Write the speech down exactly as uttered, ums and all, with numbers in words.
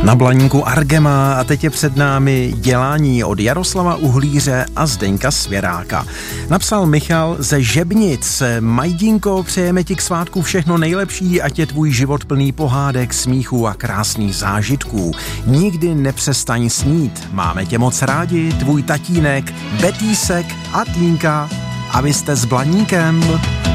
Na Blaníku Argema a teď je před námi dělání od Jaroslava Uhlíře a Zdeňka Svěráka. Napsal Michal ze Žebnic. Majdinko, přejeme ti k svátku všechno nejlepší, ať je tvůj život plný pohádek, smíchu a krásných zážitků. Nikdy nepřestaň snít. Máme tě moc rádi, tvůj tatínek, Betýsek a Týnka. A vy jste s Blaníkem.